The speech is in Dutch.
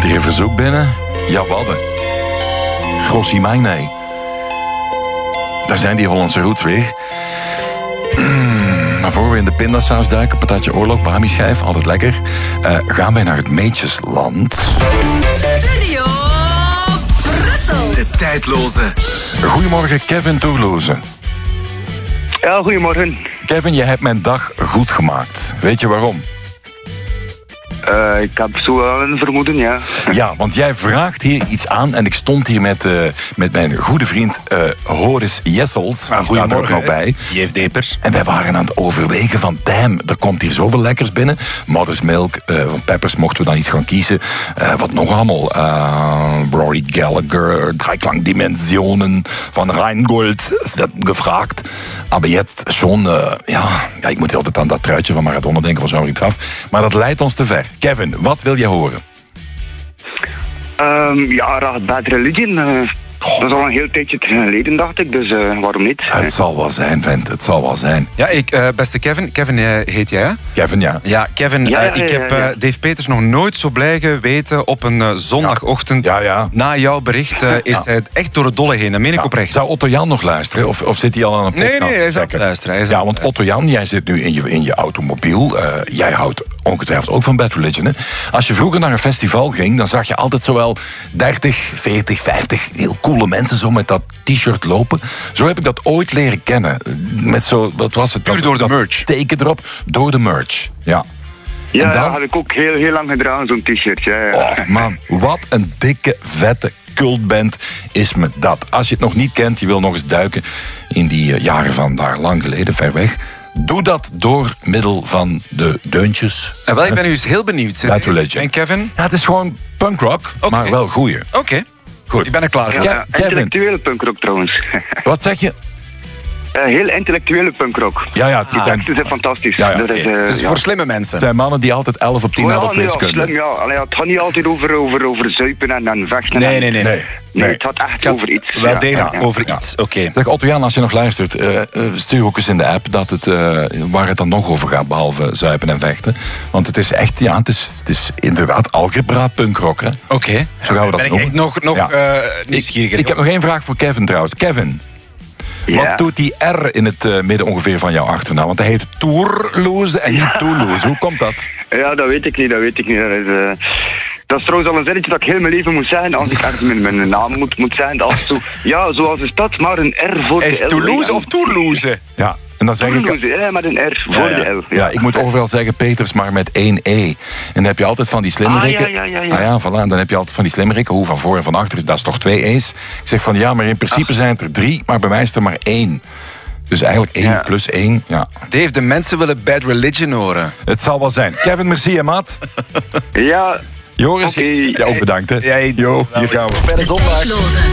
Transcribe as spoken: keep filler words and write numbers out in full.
hier een verzoek binnen? Ja, wadden. Grossi Magnei. Daar zijn die Hollandse roots weer. Mm, maar voor we in de pindasaus duiken, patatje oorlog, Bami-schijf, altijd lekker, uh, gaan wij naar het Meetjesland. Studio Brussel. De tijdloze. Goedemorgen, Kevin Toerloze. Ja, goedemorgen. Kevin, je hebt mijn dag goed gemaakt. Weet je waarom? Uh, ik heb zo wel een vermoeden, ja. Ja, want jij vraagt hier iets aan en ik stond hier met, uh, met mijn goede vriend uh, Horis Jessels. Ah, die staat er ook nog bij. J F Depers. En wij waren aan het overwegen van, damn, er komt hier zoveel lekkers binnen. Mother's Milk, uh, van Peppers mochten we dan iets gaan kiezen. Uh, wat nog allemaal? Uh, Rory Gallagher, Dreiklangdimensionen van Rheingold. Is dat gevraagd. Maar jetzt schon, uh, ja, ja, ik moet heel tijd aan dat truitje van Maradona denken van Jean-Marie Graf. Maar dat leidt ons te ver. Kevin, wat wil je horen? Um, ja, Raad Bad Religion. Uh, dat is al een heel tijdje geleden, dacht ik. Dus uh, waarom niet? Het zal wel zijn, vent. Het zal wel zijn. Ja, ik, uh, beste Kevin. Kevin uh, heet jij, hè? Kevin, ja. Ja, Kevin, Ja, ja, uh, ik ja, heb ja, ja. uh, Dave Peters nog nooit zo blij geweten op een uh, zondagochtend. Ja, ja. Na jouw bericht uh, is Ja. hij echt door het dolle heen. Dat meen ik Ja. oprecht. Zou Otto Jan nog luisteren? Of, of zit hij al aan een podcast? Nee, nee, hij is te aan het checken? luisteren, hij is aan Ja, het want Otto Jan, jij zit nu in je, in je automobiel. Uh, jij houdt ongetwijfeld ook van Bad Religion. Hè? Als je vroeger naar een festival ging, dan zag je altijd zowel dertig, veertig, vijftig heel coole mensen zo met dat t-shirt lopen. Zo heb ik dat ooit leren kennen. Met zo, wat was het? Puur Dat- door de dat merch. Teken erop, door de merch. Ja. Ja, en dan- dat had ik ook heel, heel lang gedragen, zo'n t-shirt. Ja, ja. Oh man, wat een dikke, vette cultband is me dat. Als je het nog niet kent, je wil nog eens duiken in die uh, jaren van daar lang geleden, ver weg. Doe dat door middel van de deuntjes. En wel, ik ben nu eens heel benieuwd. hè. Bad Religion. En Kevin? Ja, het is gewoon punkrock, Oké. maar wel goeie. Oké. Goed. Ik ben er klaar voor. Ja, Ke- Kevin. intellectuele punkrock trouwens. Wat zeg je? Uh, heel intellectuele punkrock. Ja, ja, het Die zijn, teksten zijn fantastisch. Ja, ja, Dat is, Oké. uh, Het is ja. voor slimme mensen. het zijn mannen die altijd elf op tien Oh, hadden op ja, nee, wiskunde. ja, slim, ja. Allee, het gaat niet altijd over, over, over zuipen en, en vechten. Nee, en- nee, nee. Nee, Nee, nee. het gaat echt Het gaat over iets. wel Ja, degelijk ja, ja. over Ja. iets. Oké. Zeg Otto Jan, als je nog luistert, uh, uh, stuur ook eens in de app dat het, uh, waar het dan nog over gaat, behalve zuipen en vechten. Want het is echt, ja, het is, het is inderdaad algebra punkrock, hè. Oké. Zo gaan we dat ben ik noemen. echt nog, nog Ja. uh, nieuwsgieriger. Ik heb nog één vraag voor Kevin trouwens. Kevin, Ja. wat doet die R in het uh, midden ongeveer van jouw achternaam? Want hij heet Toerloze en niet Toulouse. Hoe komt dat? Ja, dat weet ik niet, dat weet ik niet. Dat is, uh, dat is trouwens al een zinnetje dat ik heel mijn leven moet zijn. Als ik ergens mijn, mijn naam moet, moet zijn. Dat is zo, ja, zoals de stad, maar een R voor Is de L. Toulouse of Tourlouse? Ja, en dan zeg ik... Toulouse, ja, met een R voor Ja, ja. de L. Ja, ik moet overal zeggen Peters, maar met één E. En dan heb je altijd van die slimmerikken. Ah, ja, ja, ja, ja. Ah ja, voilà. En dan heb je altijd van die slimmerikken. Hoe van voor en van achter is, dat is toch twee E's? Ik zeg van ja, maar in principe zijn het er drie, maar bij mij is er maar één. Dus eigenlijk één Ja. plus één, ja. Dave, de mensen willen Bad Religion horen. Het zal wel zijn. Kevin, merci hè, maat. Ja, Joris, Oké. ja, ook bedankt hè. Ja, Jo, hier gaan we. Tijdloze.